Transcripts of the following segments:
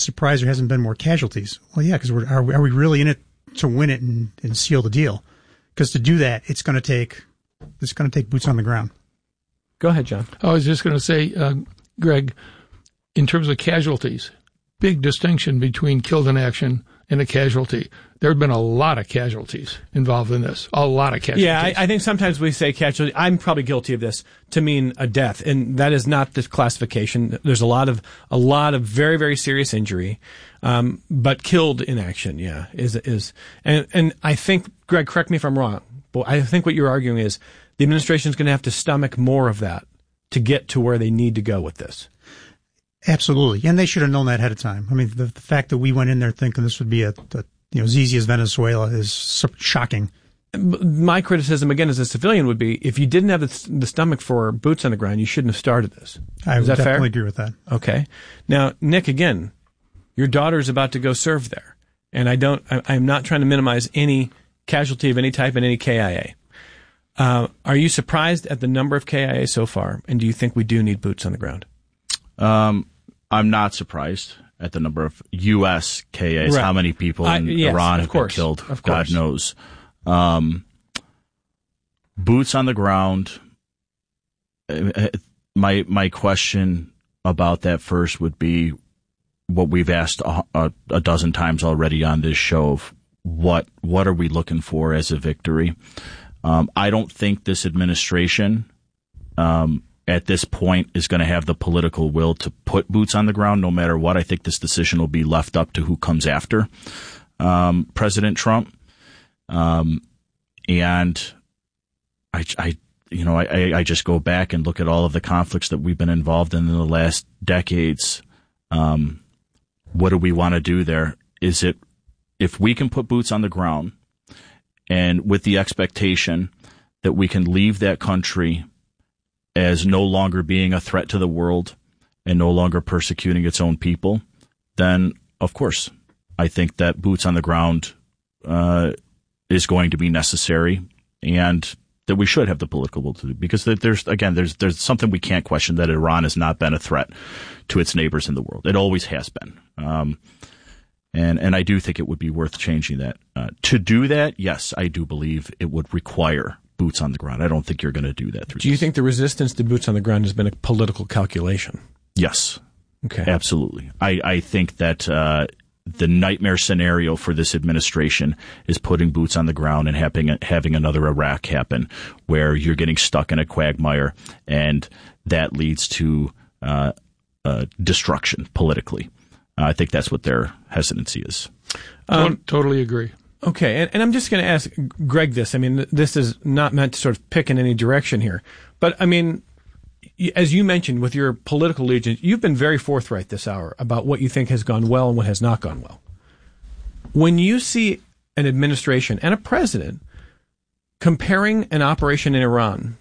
surprised there hasn't been more casualties. Well, yeah, because are we really in it to win it and seal the deal? Because to do that, it's going to take boots on the ground. Go ahead, John. I was just going to say, Greg, in terms of casualties, big distinction between killed in action and a casualty. There have been a lot of casualties involved in this. A lot of casualties. Yeah, I think sometimes we say casualty. I'm probably guilty of this to mean a death, and that is not the classification. There's a lot of very, very serious injury, but killed in action. Yeah, and I think, Greg, correct me if I'm wrong, but I think what you're arguing is the administration is going to have to stomach more of that to get to where they need to go with this. Absolutely, and they should have known that ahead of time. I mean, the fact that we went in there thinking this would be as easy as Venezuela is shocking. My criticism, again, as a civilian, would be if you didn't have the stomach for boots on the ground, you shouldn't have started this. I would definitely agree with that. Okay. Now, Nick, again, your daughter's about to go serve there, and I'm not trying to minimize any casualty of any type in any KIA. Are you surprised at the number of KIA so far, and do you think we do need boots on the ground? I'm not surprised at the number of U.S. KIAs, right. How many people in Iran have been killed, God knows. Boots on the ground, my question about that first would be what we've asked a dozen times already on this show of what are we looking for as a victory? I don't think this administration at this point is going to have the political will to put boots on the ground no matter what. I think this decision will be left up to who comes after President Trump. And I just go back and look at all of the conflicts that we've been involved in the last decades. What do we want to do there? Is it, if we can put boots on the ground and with the expectation that we can leave that country as no longer being a threat to the world and no longer persecuting its own people, then, of course, I think that boots on the ground is going to be necessary and that we should have the political will to do. Because there's something we can't question, that Iran has not been a threat to its neighbors in the world. It always has been. And I do think it would be worth changing that. To do that, yes, I do believe it would require boots on the ground. I don't think you're going to do that. Do you think the resistance to boots on the ground has been a political calculation? Yes. Okay. Absolutely. I think that the nightmare scenario for this administration is putting boots on the ground and having another Iraq happen where you're getting stuck in a quagmire and that leads to destruction politically. I think that's what their hesitancy is. Totally agree. Okay, and I'm just going to ask Greg this. I mean, this is not meant to sort of pick in any direction here. But, I mean, as you mentioned with your political allegiance, you've been very forthright this hour about what you think has gone well and what has not gone well. When you see an administration and a president comparing an operation in Iran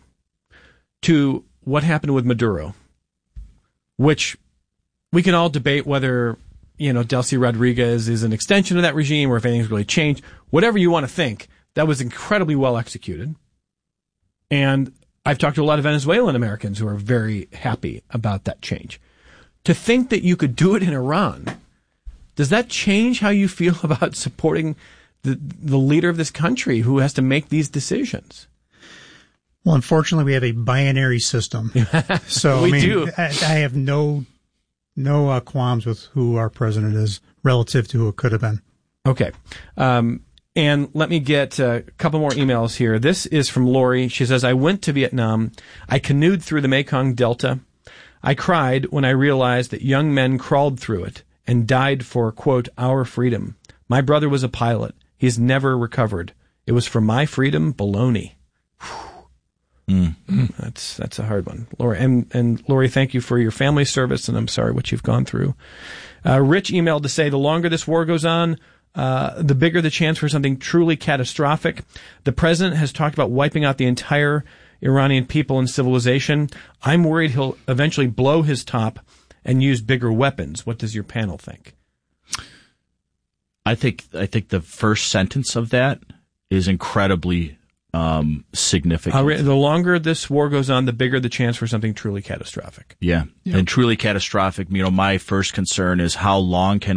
to what happened with Maduro, which we can all debate whether Delcy Rodriguez is an extension of that regime or if anything's really changed. Whatever you want to think, that was incredibly well executed. And I've talked to a lot of Venezuelan Americans who are very happy about that change. To think that you could do it in Iran, does that change how you feel about supporting the leader of this country who has to make these decisions? Well, unfortunately, we have a binary system. So we do. I have no qualms with who our president is relative to who it could have been. Okay. And let me get a couple more emails here. This is from Lori. She says, I went to Vietnam. I canoed through the Mekong Delta. I cried when I realized that young men crawled through it and died for, quote, our freedom. My brother was a pilot. He's never recovered. It was for my freedom, baloney. That's a hard one, Lori. And Lori, thank you for your family service, and I'm sorry what you've gone through. Rich emailed to say the longer this war goes on, the bigger the chance for something truly catastrophic. The president has talked about wiping out the entire Iranian people and civilization. I'm worried he'll eventually blow his top and use bigger weapons. What does your panel think? I think the first sentence of that is incredibly significant. The longer this war goes on, the bigger the chance for something truly catastrophic. Yeah. And truly catastrophic, my first concern is how long can